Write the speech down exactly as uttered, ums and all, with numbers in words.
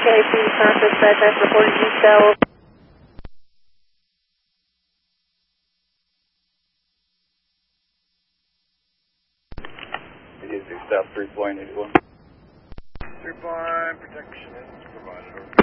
K P, Conference Dispatch reporting detail. Stop three point eight one. Three point protection is provided.